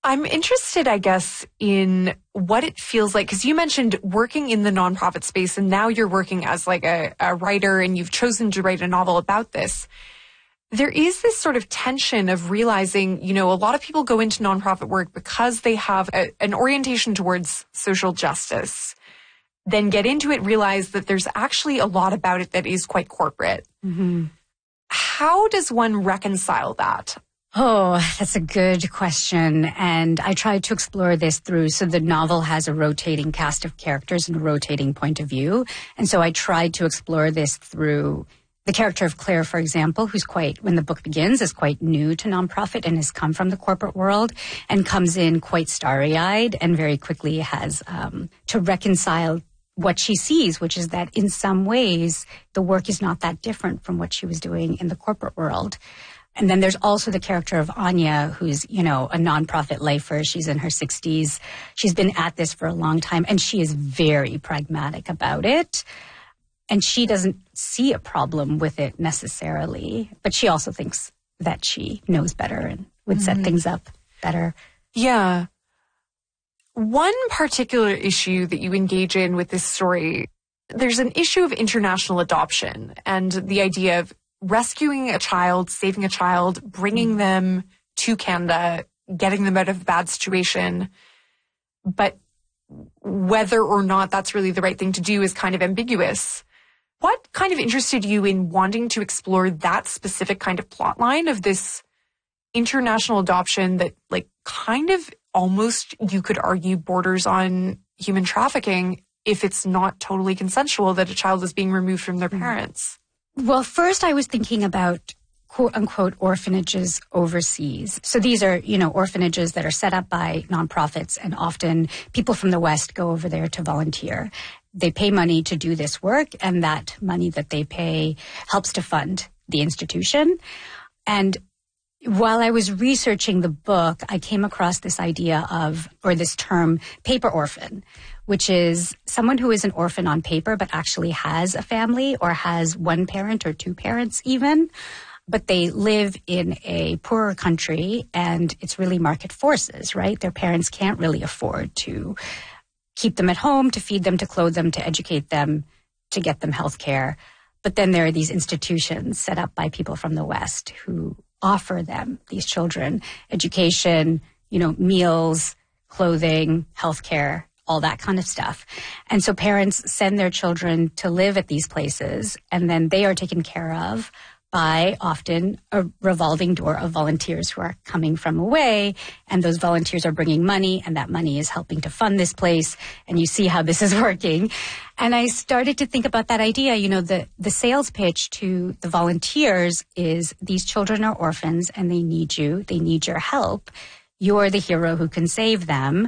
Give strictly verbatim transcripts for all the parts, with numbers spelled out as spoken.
I'm interested, I guess, in what it feels like, because you mentioned working in the nonprofit space, and now you're working as like a, a writer, and you've chosen to write a novel about this. There is this sort of tension of realizing, you know, a lot of people go into nonprofit work because they have a, an orientation towards social justice, then get into it, realize that there's actually a lot about it that is quite corporate. Mm-hmm. How does one reconcile that? Oh, that's a good question. And I tried to explore this through, so the novel has a rotating cast of characters and a rotating point of view. And so I tried to explore this through the character of Claire, for example, who's quite, when the book begins, is quite new to nonprofit and has come from the corporate world and comes in quite starry-eyed and very quickly has um, to reconcile what she sees, which is that in some ways, the work is not that different from what she was doing in the corporate world. And then there's also the character of Anya, who's, you know, a nonprofit lifer. She's in her sixties. She's been at this for a long time, and she is very pragmatic about it. And she doesn't see a problem with it necessarily, but she also thinks that she knows better and would set mm-hmm. things up better. Yeah. One particular issue that you engage in with this story, there's an issue of international adoption and the idea of rescuing a child, saving a child, bringing them to Canada, getting them out of a bad situation. But whether or not that's really the right thing to do is kind of ambiguous. What kind of interested you in wanting to explore that specific kind of plot line of this international adoption that, like, kind of almost, you could argue, borders on human trafficking if it's not totally consensual that a child is being removed from their parents? Well, first I was thinking about quote-unquote orphanages overseas. So these are, you know, orphanages that are set up by nonprofits, and often people from the West go over there to volunteer. They pay money to do this work, and that money that they pay helps to fund the institution. And while I was researching the book, I came across this idea of, or this term, paper orphan, which is someone who is an orphan on paper but actually has a family or has one parent or two parents even, but they live in a poorer country and it's really market forces, right? Their parents can't really afford to keep them at home, to feed them, to clothe them, to educate them, to get them health care. But then there are these institutions set up by people from the West who offer them, these children, education, you know, meals, clothing, health care, all that kind of stuff. And so parents send their children to live at these places, and then they are taken care of by often a revolving door of volunteers who are coming from away, and those volunteers are bringing money, and that money is helping to fund this place, and you see how this is working. And I started to think about that idea. You know, the, the sales pitch to the volunteers is, these children are orphans and they need you, they need your help. You're the hero who can save them.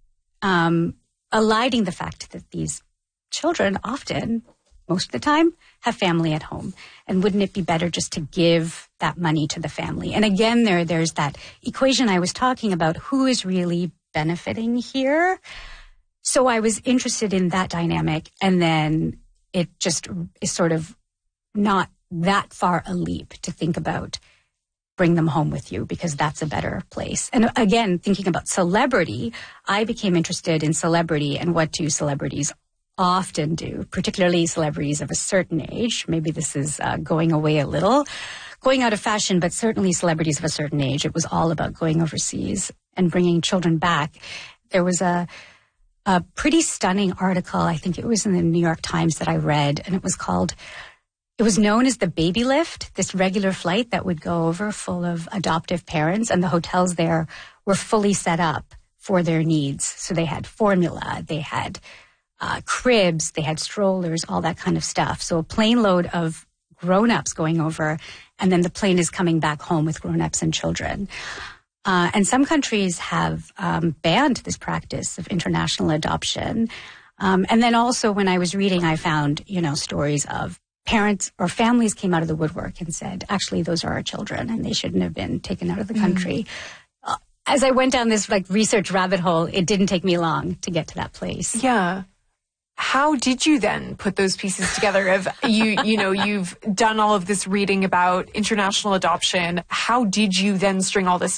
Um, eliding the fact that these children often, most of the time, have family at home. And wouldn't it be better just to give that money to the family? And again, there, there's that equation I was talking about. Who is really benefiting here? So I was interested in that dynamic. And then it just is sort of not that far a leap to think about bring them home with you, because that's a better place. And again, thinking about celebrity, I became interested in celebrity and what do celebrities often do, particularly celebrities of a certain age. Maybe this is uh, going away a little, going out of fashion, but certainly celebrities of a certain age. It was all about going overseas and bringing children back. There was a, a pretty stunning article, I think it was in the New York Times, that I read, and it was called, it was known as the Baby Lift, this regular flight that would go over full of adoptive parents, and the hotels there were fully set up for their needs. So they had formula, they had Uh, cribs, they had strollers, all that kind of stuff. So a plane load of grown-ups going over, and then the plane is coming back home with grown-ups and children. Uh, and some countries have um, banned this practice of international adoption. Um, and then also when I was reading, I found, you know, stories of parents or families came out of the woodwork and said, actually, those are our children and they shouldn't have been taken out of the country. Mm. Uh, as I went down this like research rabbit hole, it didn't take me long to get to that place. Yeah. How did you then put those pieces together? Of you, you know, you've done all of this reading about international adoption. How did you then string all this